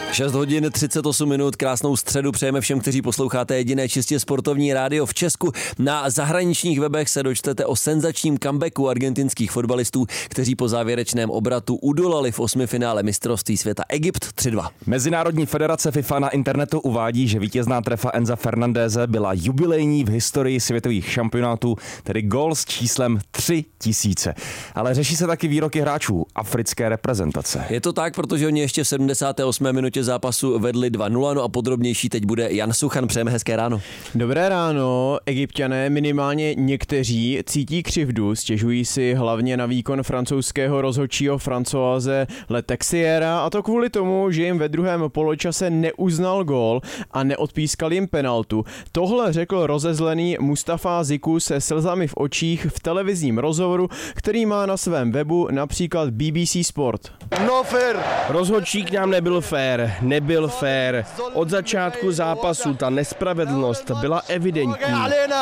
6 hodin 38 minut, krásnou středu přejeme všem, kteří posloucháte jediné čistě sportovní rádio v Česku. Na zahraničních webech se dočtete o senzačním comebacku argentinských fotbalistů, kteří po závěrečném obratu udolali v osmifinále mistrovství světa Egypt 3-2. Mezinárodní federace FIFA na internetu uvádí, že vítězná trefa Enza Fernandéze byla jubilejní v historii světových šampionátů, tedy gól s číslem 3000. Ale řeší se taky výroky hráčů africké reprezentace. Je to tak, protože oni ještě v 78. minutě zápasu vedli 2-0, no a podrobnější teď bude Jan Suchan. Přejeme hezké ráno. Dobré ráno. Egypťané, minimálně někteří, cítí křivdu, stěžují si hlavně na výkon francouzského rozhodčího Françoise Letexiera, a to kvůli tomu, že jim ve druhém poločase neuznal gól a neodpískal jim penaltu. Tohle řekl rozezlený Mustafa Ziku se slzami v očích v televizním rozhovoru, který má na svém webu například BBC Sport. No fair. Rozhodčí k nám nebyl fér. Od začátku zápasu ta nespravedlnost byla evidentní.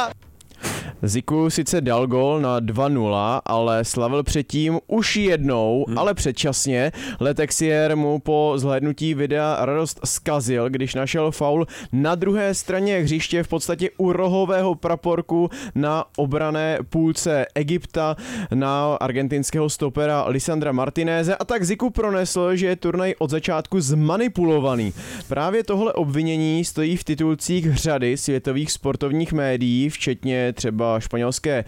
Ziku sice dal gól na 2-0, ale slavil předtím už jednou, ale předčasně. Letexier mu po zhlédnutí videa radost zkazil, když našel faul na druhé straně hřiště, v podstatě u rohového praporku na obrané půlce Egypta, na argentinského stopera Lisandra Martinéze, a tak Ziku pronesl, že je turnaj od začátku zmanipulovaný. Právě tohle obvinění stojí v titulcích řady světových sportovních médií, včetně třeba španělské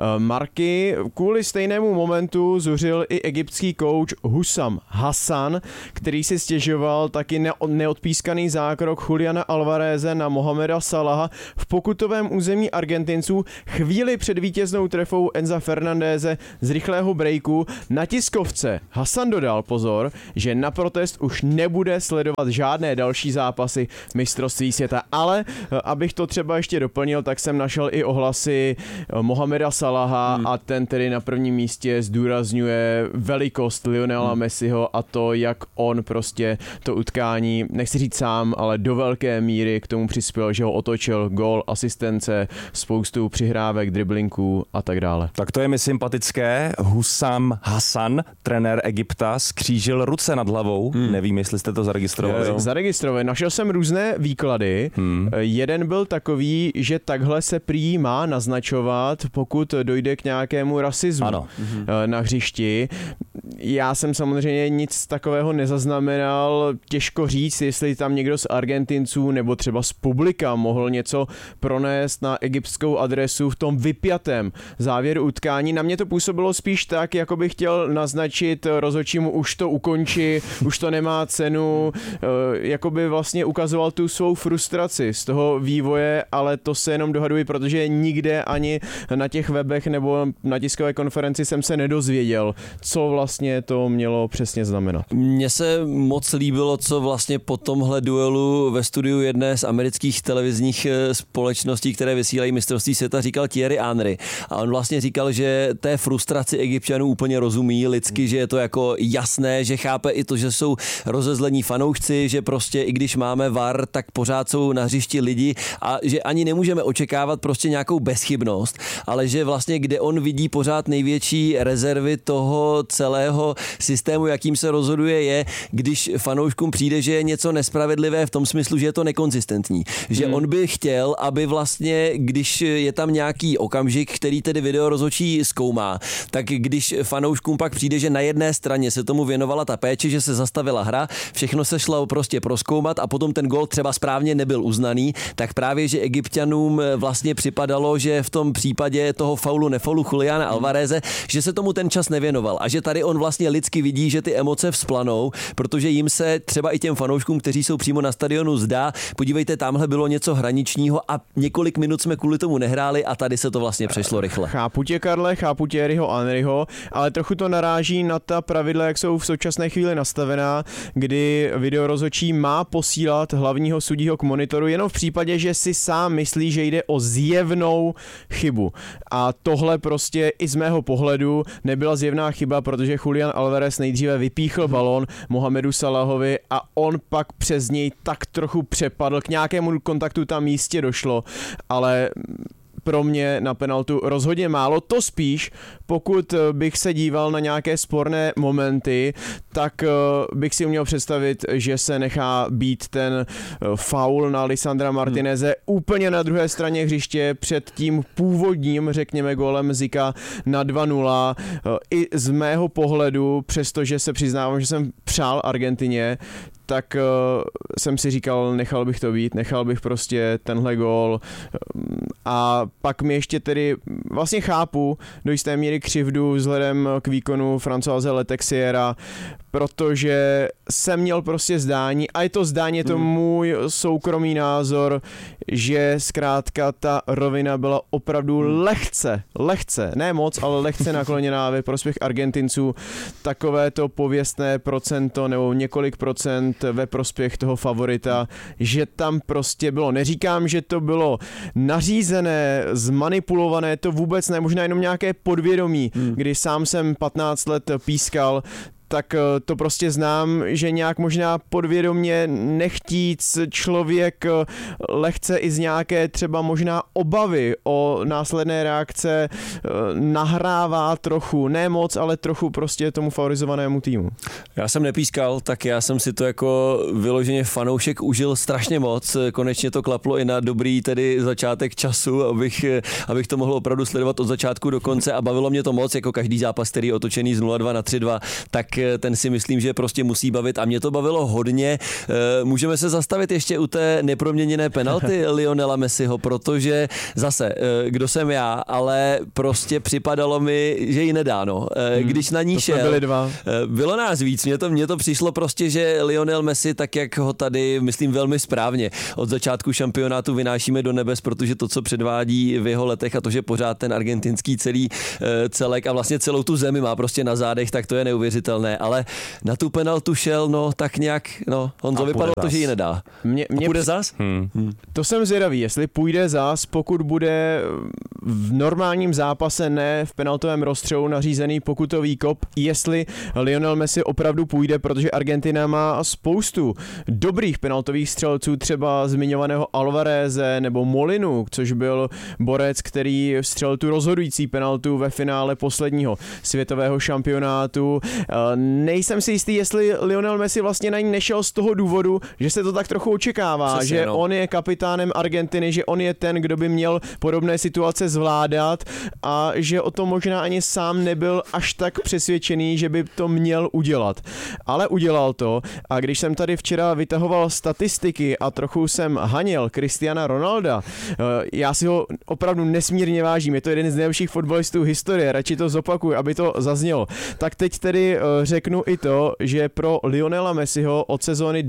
Marky. Kvůli stejnému momentu zuřil i egyptský kouč Hussam Hassan, který si stěžoval taky na neodpískaný zákrok Juliana Alvareze na Mohameda Salaha v pokutovém území Argentinců chvíli před vítěznou trefou Enza Fernandéze z rychlého breaku. Na tiskovce Hassan dodal, pozor, že na protest už nebude sledovat žádné další zápasy mistrovství světa. Ale abych to třeba ještě doplnil, tak jsem našel i ohlasy Mohameda Salaha a ten tedy na prvním místě zdůrazňuje velikost Lionela Messiho a to, jak on prostě to utkání, nechci říct sám, ale do velké míry k tomu přispěl, že ho otočil, gól, asistence, spoustu přihrávek, driblinků a tak dále. Tak to je mi sympatické. Hussam Hassan, trenér Egypta, skřížil ruce nad hlavou. Nevím, jestli jste to zaregistrovali. Zaregistrovali. Našel jsem různé výklady. Jeden byl takový, že takhle se prý má naznačovat, pokud dojde k nějakému rasismu na hřišti. Já jsem samozřejmě nic takového nezaznamenal. Těžko říct, jestli tam někdo z Argentinců nebo třeba z publika mohl něco pronést na egyptskou adresu v tom vypjatém závěru utkání. Na mě to působilo spíš tak, jako by chtěl naznačit rozhodčímu, už to ukončí, už to nemá cenu, jako by vlastně ukazoval tu svou frustraci z toho vývoje, ale to se jenom dohaduji, protože nikde ani na těch webech nebo na tiskové konferenci jsem se nedozvěděl, co vlastně to mělo přesně znamenat. Mně se moc líbilo, co vlastně po tomhle duelu ve studiu jedné z amerických televizních společností, které vysílají mistrovství světa, říkal Thierry Henry. A on vlastně říkal, že té frustraci Egypťanů úplně rozumí lidsky, že je to jako jasné, že chápe i to, že jsou rozezlení fanoušci, že prostě i když máme VAR, tak pořád jsou na hřišti lidi a že ani nemůžeme očekávat prostě nějakou bezchybnost, ale že vlastně kde on vidí pořád největší rezervy toho celého systému, jakým se rozhoduje, je, když fanouškům přijde, že je něco nespravedlivé v tom smyslu, že je to nekonzistentní. Že on by chtěl, aby vlastně, když je tam nějaký okamžik, který tedy video rozhodčí zkoumá, tak když fanouškům pak přijde, že na jedné straně se tomu věnovala ta péče, že se zastavila hra, všechno se šlo prostě prozkoumat a potom ten gól třeba správně nebyl uznaný, tak právě, že Egypťanům vlastně připadalo, že v tom případě toho nefaulu Juliana Alvareze, že se tomu ten čas nevěnoval a že tady on vlastně lidsky vidí, že ty emoce vzplanou, protože jim se třeba i těm fanouškům, kteří jsou přímo na stadionu, zdá, podívejte, tamhle bylo něco hraničního a několik minut jsme kvůli tomu nehráli a tady se to vlastně přešlo rychle. Chápu tě, Karle, chápu Thierryho Henryho, ale trochu to naráží na ta pravidla, jak jsou v současné chvíli nastavená, kdy videorozhodčí má posílat hlavního sudího k monitoru jenom v případě, že si sám myslí, že jde o zjevnou chybu. A tohle prostě i z mého pohledu nebyla zjevná chyba, protože Julian Alvarez nejdříve vypíchl balón Mohamedu Salahovi a on pak přes něj tak trochu přepadl. K nějakému kontaktu tam jistě došlo, ale pro mě na penaltu rozhodně málo. To spíš, pokud bych se díval na nějaké sporné momenty, tak bych si uměl představit, že se nechá být ten faul na Lisandra Martineze úplně na druhé straně hřiště před tím původním, řekněme, gólem Zika na 2-0. I z mého pohledu, přestože se přiznávám, že jsem přál Argentině, tak jsem si říkal, nechal bych to být, nechal bych prostě tenhle gól a pak mi ještě tedy vlastně chápu do jisté míry křivdu vzhledem k výkonu Francoise Letexiera, protože jsem měl prostě zdání, a je to zdání, je to můj soukromý názor, že zkrátka ta rovina byla opravdu lehce, ne moc, ale lehce nakloněná ve prospěch Argentinců, takové to pověstné procento nebo několik procent ve prospěch toho favorita, že tam prostě bylo. Neříkám, že to bylo nařízené, zmanipulované, to vůbec ne, možná jenom nějaké podvědomí, kdy sám jsem 15 let pískal, tak to prostě znám, že nějak možná podvědomě nechtíc člověk lehce i z nějaké třeba možná obavy o následné reakce nahrává trochu, ne moc, ale trochu prostě tomu favorizovanému týmu. Já jsem nepískal, tak já jsem si to jako vyloženě fanoušek užil strašně moc. Konečně to klaplo i na dobrý tedy začátek času, abych to mohl opravdu sledovat od začátku do konce a bavilo mě to moc, jako každý zápas, který je otočený z 0-2 na 3-2, tak ten si myslím, že prostě musí bavit a mě to bavilo hodně. Můžeme se zastavit ještě u té neproměněné penalty Lionela Messiho, protože zase, kdo jsem já, ale prostě připadalo mi, že ji nedá, no. Když na ní šel, byli dva. Bylo nás víc, mně to přišlo prostě, že Lionel Messi, tak jak ho tady, myslím velmi správně, od začátku šampionátu vynášíme do nebes, protože to, co předvádí v jeho letech a to, že pořád ten argentinský celek a vlastně celou tu zemi má prostě na zádech, tak to je neuvěřitelné, ale na tu penaltu šel, no tak nějak, no Honzo, vypadalo to, že ji nedá. Půjde zas? To jsem zvědavý, jestli půjde zas, pokud bude v normálním zápase, ne v penaltovém rozstřelu nařízený pokutový kop, jestli Lionel Messi opravdu půjde, protože Argentina má spoustu dobrých penaltových střelců, třeba zmiňovaného Alvareze nebo Molinu, což byl borec, který střelil tu rozhodující penaltu ve finále posledního světového šampionátu. Nejsem si jistý, jestli Lionel Messi vlastně na ní nešel z toho důvodu, že se to tak trochu očekává, přesně, že on je kapitánem Argentiny, že on je ten, kdo by měl podobné situace zvládat a že o tom možná ani sám nebyl až tak přesvědčený, že by to měl udělat. Ale udělal to a když jsem tady včera vytahoval statistiky a trochu jsem hanil Cristiana Ronalda, já si ho opravdu nesmírně vážím, je to jeden z nejlepších fotbalistů historie, radši to zopakuju, aby to zaznělo. Tak teď tedy řeknu i to, že pro Lionela Messiho od sezóny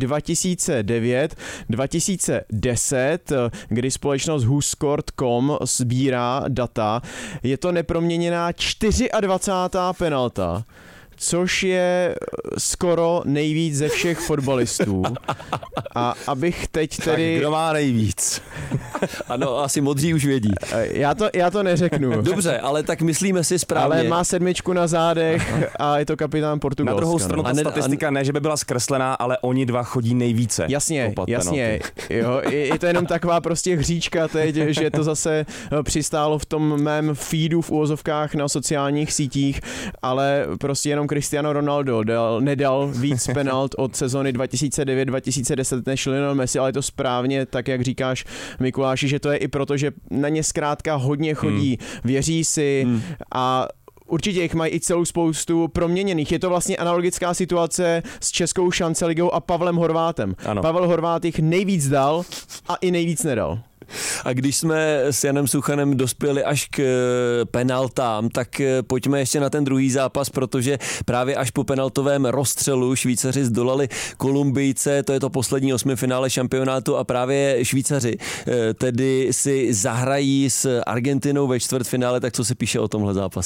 2009-2010, kdy společnost WhoScored.com sbírá data, je to neproměněná 24. penalta, což je skoro nejvíc ze všech fotbalistů. A abych teď tedy... Tak kdo má nejvíc? Ano, asi modří už vědí. Já to neřeknu. Dobře, ale tak myslíme si správně. Ale má 7 na zádech a je to kapitán Portugalska. Na druhou stranu ta statistika ne, že by byla zkreslená, ale oni dva chodí nejvíce. Jasně. Jo, je to jenom taková prostě hříčka teď, že to zase přistálo v tom mém feedu v uvozovkách na sociálních sítích, ale prostě jenom Cristiano Ronaldo nedal víc penalt od sezony 2009-2010 než Lionel Messi, ale je to správně, tak jak říkáš, Mikuláši, že to je i proto, že na ně zkrátka hodně chodí, věří si a určitě jich mají i celou spoustu proměněných. Je to vlastně analogická situace s Českou šanceligou a Pavlem Horvátem. Ano. Pavel Horvát jich nejvíc dal a i nejvíc nedal. A když jsme s Janem Suchanem dospěli až k penaltám, tak pojďme ještě na ten druhý zápas, protože právě až po penaltovém rozstřelu Švýcaři zdolali Kolumbijce, to je to poslední 8. finále šampionátu a právě Švýcaři tedy si zahrají s Argentinou ve čtvrtfinále, tak co se píše o tomhle zápase?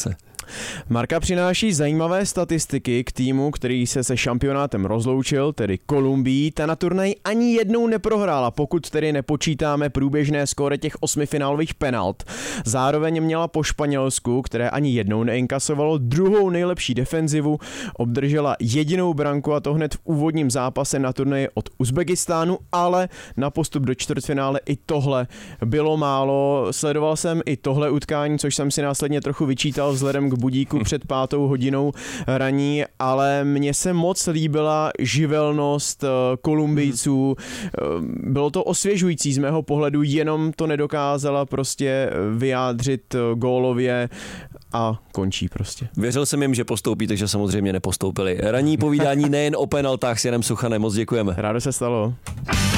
Marka přináší zajímavé statistiky k týmu, který se šampionátem rozloučil, tedy Kolumbii. Ta na turnaji ani jednou neprohrála, pokud tedy nepočítáme průběžné skóre těch 8 finálových penalt. Zároveň měla po Španělsku, které ani jednou neinkasovalo, druhou nejlepší defenzivu, obdržela jedinou branku a to hned v úvodním zápase na turnaji od Uzbekistánu, ale na postup do čtvrtfinále i tohle bylo málo. Sledoval jsem i tohle utkání, což jsem si následně trochu vyčítal vzhledem k budíku před 5. hodinou raní, ale mně se moc líbila živelnost Kolumbijců. Bylo to osvěžující z mého pohledu, jenom to nedokázala prostě vyjádřit gólově a končí prostě. Věřil jsem jim, že postoupí, takže samozřejmě nepostoupili. Ranní povídání nejen o penaltách s Janem Suchanem, moc děkujeme. Rádo se stalo.